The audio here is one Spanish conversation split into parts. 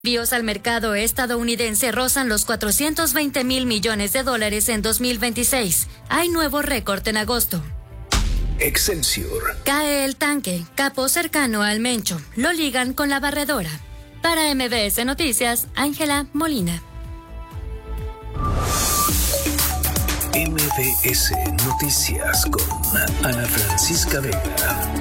Envíos al mercado estadounidense rozan los 420,000 millones de dólares en 2026. Hay nuevo récord en agosto. Excelsior. Cae el tanque, capó cercano al Mencho. Lo ligan con la barredora. Para MBS Noticias, Ángela Molina. MBS Noticias con Ana Francisca Vega.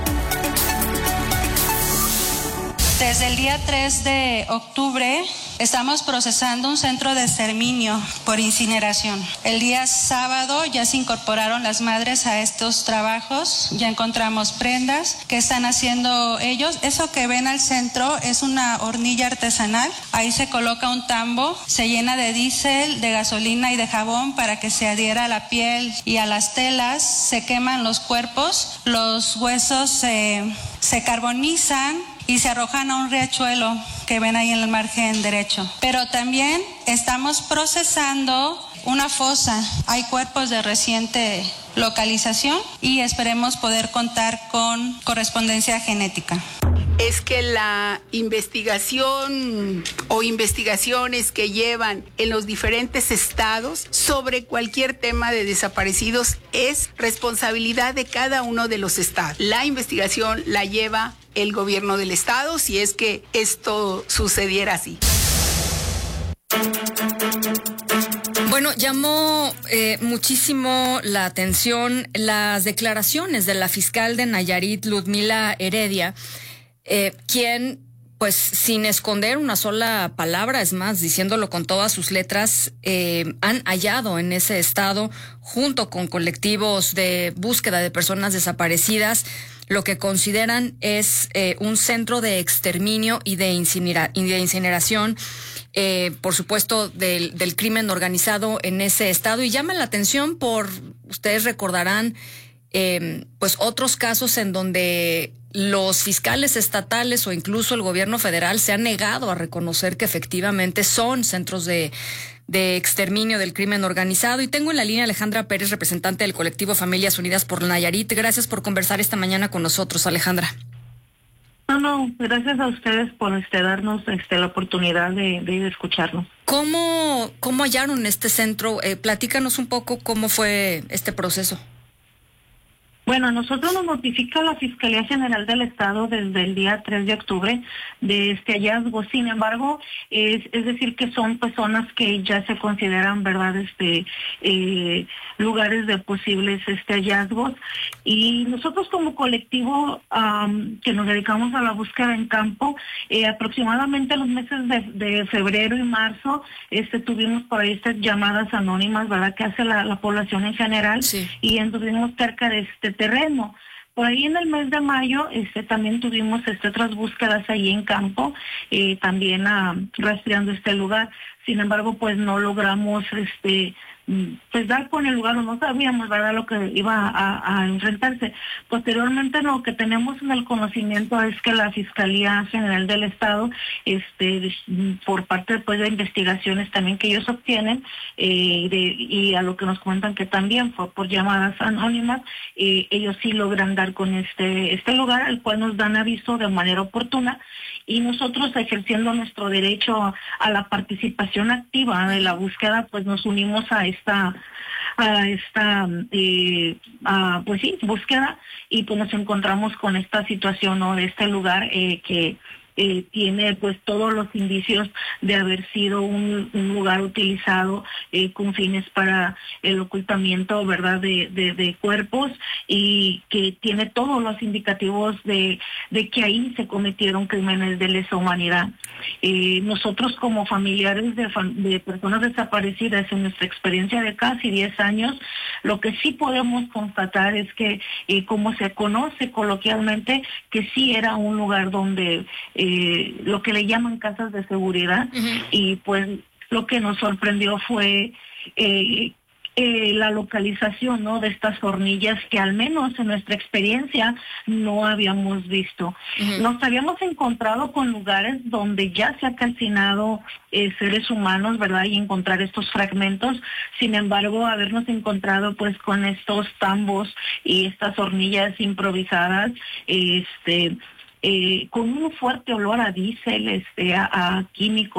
Desde el día 3 de octubre estamos procesando un centro de exterminio por incineración. El día sábado ya se incorporaron las madres a estos trabajos, ya encontramos prendas que están haciendo ellos. Eso que ven al centro es una hornilla artesanal. Ahí se coloca un tambo, se llena de diésel, de gasolina y de jabón para que se adhiera a la piel y a las telas. Se queman los cuerpos, los huesos se carbonizan y se arrojan a un riachuelo que ven ahí en el margen derecho. Pero también estamos procesando una fosa. Hay cuerpos de reciente localización y esperemos poder contar con correspondencia genética. Es que la investigación o investigaciones que llevan en los diferentes estados sobre cualquier tema de desaparecidos es responsabilidad de cada uno de los estados. La investigación la lleva el gobierno del estado si es que esto sucediera así. Bueno, llamó muchísimo la atención las declaraciones de la fiscal de Nayarit, Ludmila Heredia, quien, pues sin esconder una sola palabra, es más, diciéndolo con todas sus letras, han hallado en ese estado, junto con colectivos de búsqueda de personas desaparecidas, lo que consideran es un centro de exterminio y de incineración, por supuesto, del crimen organizado en ese estado. Y llama la atención ustedes recordarán, pues otros casos en donde los fiscales estatales o incluso el gobierno federal se han negado a reconocer que efectivamente son centros de exterminio del crimen organizado. Y tengo en la línea a Alejandra Pérez, representante del colectivo Familias Unidas por Nayarit. Gracias por conversar esta mañana con nosotros, Alejandra. No, gracias a ustedes por darnos la oportunidad de escucharnos. ¿Cómo hallaron este centro? Platícanos un poco cómo fue este proceso. Bueno, a nosotros nos notifica la Fiscalía General del Estado desde el día 3 de octubre de este hallazgo. Sin embargo, es decir que son personas que ya se consideran, ¿verdad?, lugares de posibles hallazgos. Y nosotros como colectivo que nos dedicamos a la búsqueda en campo, aproximadamente los meses de febrero y marzo, tuvimos por ahí estas llamadas anónimas, ¿verdad?, que hace la población en general, sí. Y estuvimos cerca de este terreno. Por ahí en el mes de mayo también tuvimos otras búsquedas ahí en campo, también rastreando este lugar. Sin embargo, pues no logramos pues dar con el lugar, o no sabíamos, ¿verdad?, lo que iba a enfrentarse. Posteriormente, lo que tenemos en el conocimiento es que la Fiscalía General del Estado, por parte pues de investigaciones también que ellos obtienen, y a lo que nos cuentan que también fue por llamadas anónimas, ellos sí logran dar con este lugar, al cual nos dan aviso de manera oportuna, y nosotros, ejerciendo nuestro derecho a la participación activa de la búsqueda, pues nos unimos a esta pues sí, búsqueda, y pues nos encontramos con esta situación, ¿no?, de este lugar que tiene pues todos los indicios de haber sido un lugar utilizado con fines para el ocultamiento, ¿verdad?, de cuerpos, y que tiene todos los indicativos de que ahí se cometieron crímenes de lesa humanidad. Nosotros como familiares de personas desaparecidas, en nuestra experiencia de casi 10 años, lo que sí podemos constatar es que, como se conoce coloquialmente, que sí era un lugar donde lo que le llaman casas de seguridad, uh-huh. Y pues lo que nos sorprendió fue la localización, ¿no?, de estas hornillas que al menos en nuestra experiencia no habíamos visto. Uh-huh. Nos habíamos encontrado con lugares donde ya se ha calcinado seres humanos, ¿verdad?, y encontrar estos fragmentos. Sin embargo, habernos encontrado pues con estos tambos y estas hornillas improvisadas, con un fuerte olor a diésel, a químicos